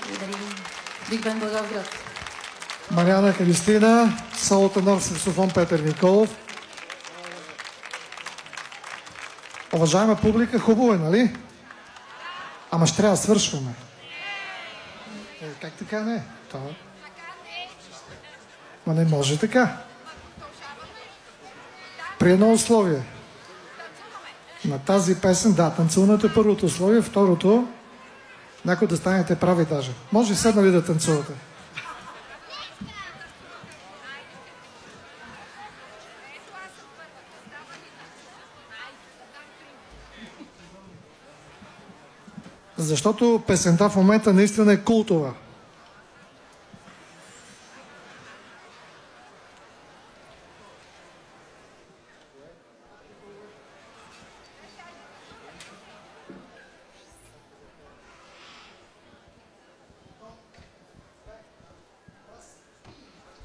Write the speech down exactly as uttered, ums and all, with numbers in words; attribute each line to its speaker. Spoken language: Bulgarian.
Speaker 1: Благодарим. Биг Бенд Благоевград.
Speaker 2: Мариана Кристина, соло тенор, саксофон Петър Николов. Уважаема публика, хубаво е, нали? Ама ще трябва да свършваме. Е, как така не? Това... Ма не може така. При едно условие. На тази песен, да, танцуването е първото условие, второто, някой да станете прави даже. Може седнали да танцувате. Защото песента в момента наистина е култова.